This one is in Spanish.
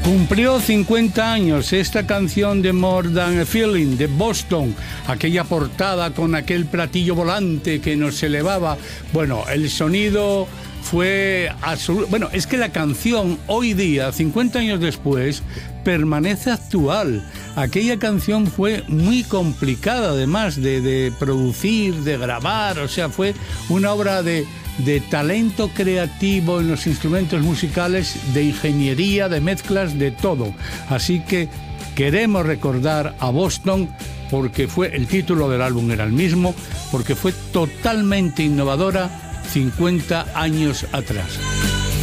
Cumplió 50 años esta canción de More Than a Feeling de Boston, aquella portada con aquel platillo volante que nos elevaba. Bueno, el sonido fue absoluto. Bueno, es que la canción hoy día, 50 años después, permanece actual. Aquella canción fue muy complicada, además de producir, de grabar, o sea, fue una obra de talento creativo en los instrumentos musicales, de ingeniería, de mezclas, de todo. Así que queremos recordar a Boston porque el título del álbum era el mismo, porque fue totalmente innovadora 50 años atrás.